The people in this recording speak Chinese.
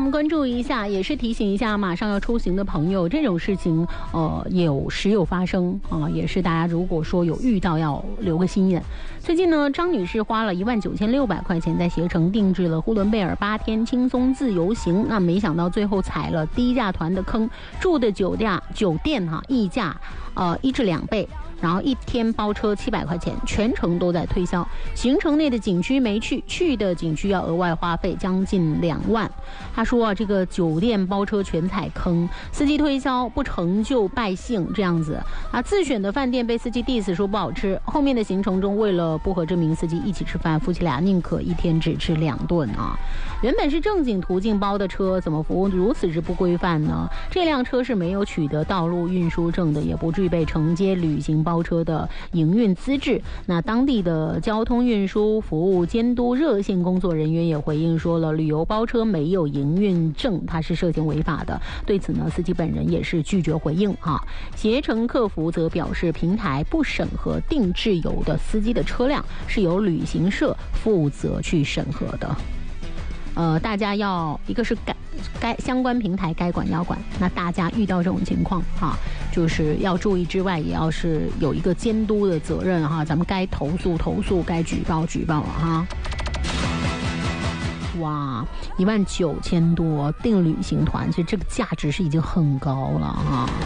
们关注一下，也是提醒一下马上要出行的朋友，这种事情时有发生啊，也是大家如果说有遇到要留个心眼。最近呢，张女士花了19600块钱在携程定制了呼伦贝尔8天轻松自由行，那没想到最后踩了低价团的坑，住的酒店溢价1至2倍。然后1天包车700块钱，全程都在推销。行程内的景区没去，去的景区要额外花费将近2万。他说啊，这个酒店包车全踩坑，司机推销不成就败兴这样子啊。自选的饭店被司机 diss 说不好吃，后面的行程中为了不和这名司机一起吃饭，夫妻俩宁可1天只吃2顿啊。原本是正经途径包的车，怎么服务如此之不规范呢？这辆车是没有取得道路运输证的，也不具备承接旅行包车的营运资质。那当地的交通运输服务监督热线工作人员也回应说了，旅游包车没有营运证，它是涉嫌违法的。对此呢，司机本人也是拒绝回应啊。携程客服则表示，平台不审核定制游的司机的车辆，是由旅行社负责去审核的。大家要一个是该相关平台该管要管，那大家遇到这种情况哈，就是要注意之外，也要是有一个监督的责任哈，咱们该投诉，该举报了哈。哇，19000多订旅行团，其实这个价值是已经很高了哈。